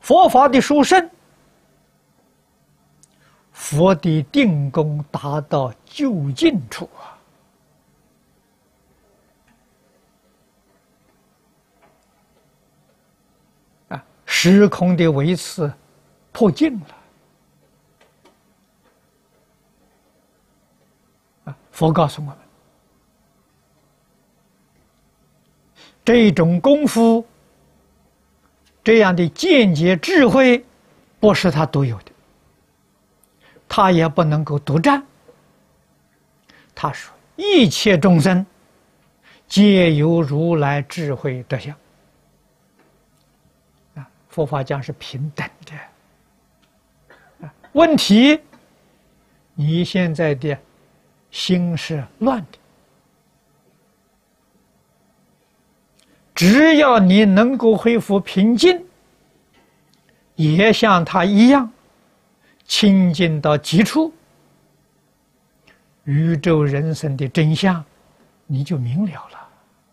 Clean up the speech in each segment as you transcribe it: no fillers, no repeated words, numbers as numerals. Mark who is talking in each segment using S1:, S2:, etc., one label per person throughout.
S1: 佛法的殊胜，佛的定功达到究竟处时空的维持破尽了。佛告诉我们，这种功夫，这样的见解智慧，不是他独有的，他也不能够独占。他说：“一切众生皆有如来智慧德相。”佛法讲是平等的。问题，你现在的心是乱的。只要你能够恢复平静，也像他一样清净到极处，宇宙人生的真相你就明了了。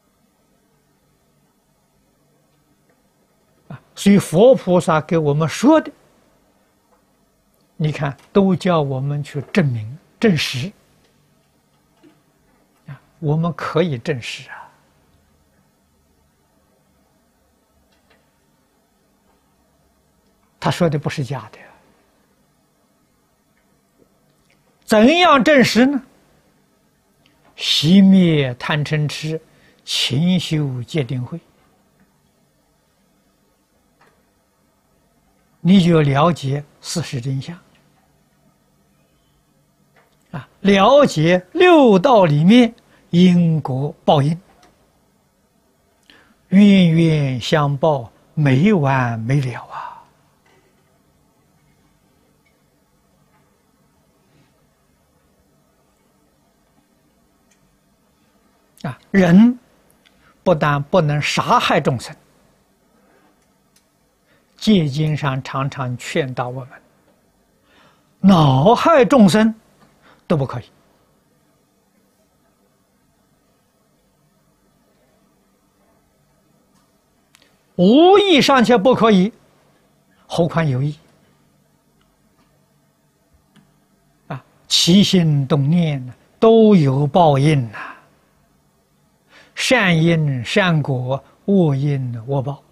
S1: 所以佛菩萨给我们说的，你看都叫我们去证明证实。我们可以证实他说的不是假的。怎样证实呢？熄灭贪嗔痴，勤修戒定慧。你就了解事实真相了解六道里面因果报应，冤冤相报，没完没了人不但不能杀害众生，戒经上常常劝导我们，恼害众生都不可以。无意尚且不可以，何况有意起心动念都有报应善因善果，恶因恶报。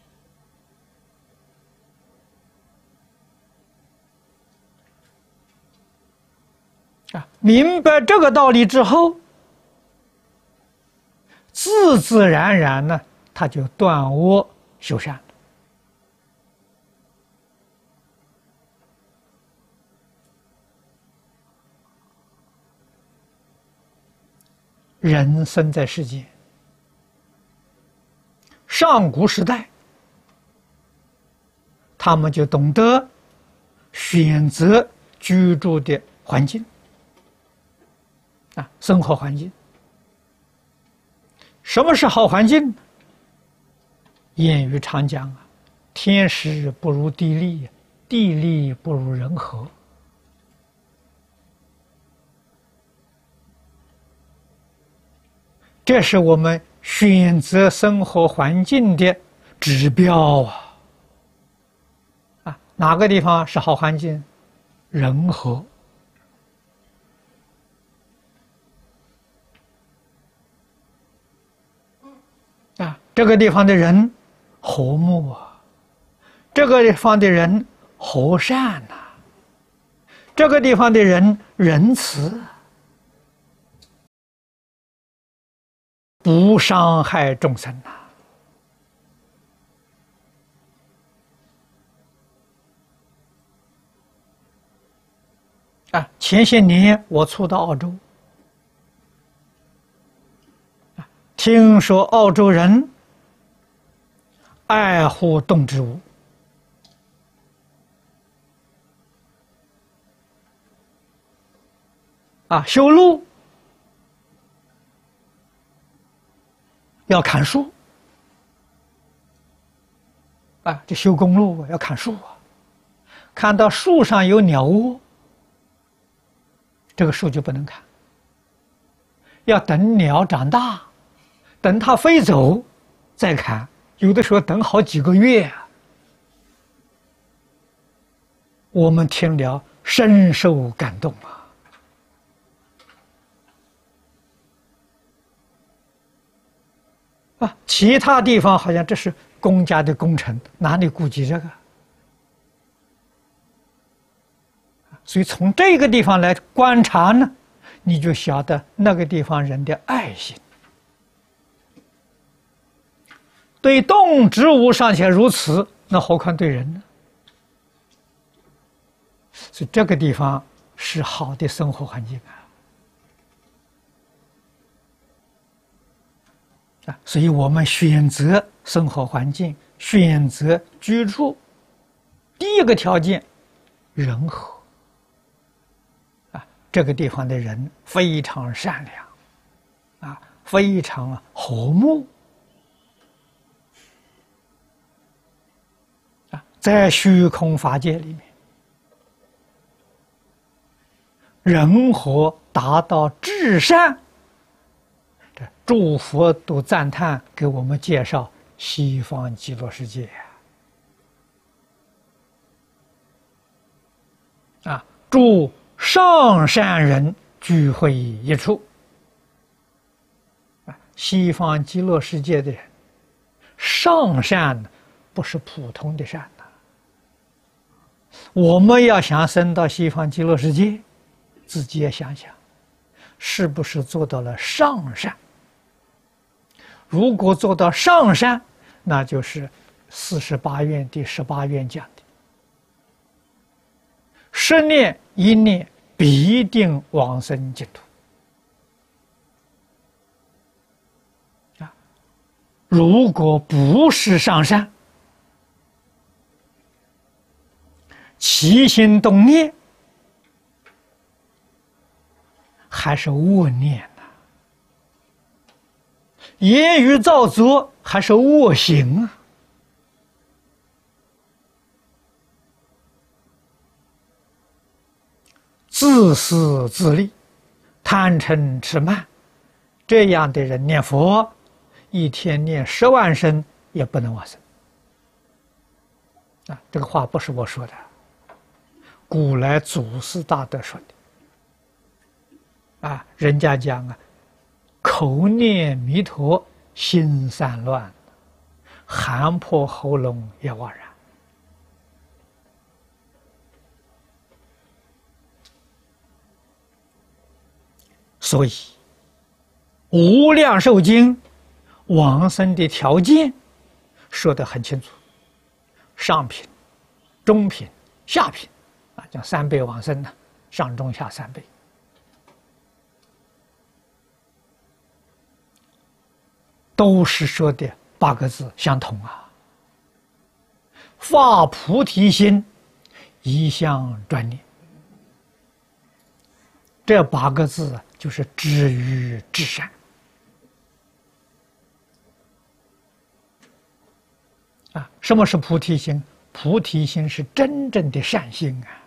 S1: 明白这个道理之后，自自然然呢，他就断恶修善人生在世间，上古时代，他们就懂得选择居住的环境生活环境。什么是好环境？谚语常讲天时不如地利，地利不如人和。这是我们选择生活环境的指标哪个地方是好环境？人和。这个地方的人和睦这个地方的人和善这个地方的人仁慈，不伤害众生前些年我初到澳洲，听说澳洲人爱护动植物修路要砍树这修公路要砍树看到树上有鸟窝，这个树就不能砍，要等鸟长大，等它飞走再砍，有的时候等好几个月我们听了深受感动其他地方好像这是公家的工程，哪里顾及这个？所以从这个地方来观察呢，你就晓得那个地方人的爱心。对动植物尚且如此，那何况对人呢？所以这个地方是好的生活环境所以我们选择生活环境、选择居住，第一个条件人和这个地方的人非常善良非常和睦在虚空法界里面，人和达到至善。诸佛都赞叹给我们介绍西方极乐世界诸上善人聚会一处西方极乐世界的人上善不是普通的善我们要想升到西方极乐世界，自己也想想是不是做到了上善。如果做到上善，那就是48愿第18愿讲的10念一念必定往生净土如果不是上善，起心动念还是恶念言语造作还是恶行自私自利、贪嗔痴慢，这样的人念佛，一天念10万声也不能往生这个话不是我说的，古来祖师大德说的人家讲口念弥陀心散乱，喊破喉咙也枉然。所以无量寿经往生的条件说得很清楚，上品、中品、下品讲3辈往生上中下3辈。都是说的8个字相同发菩提心，一向专念。这8个字就是至于至善什么是菩提心？菩提心是真正的善心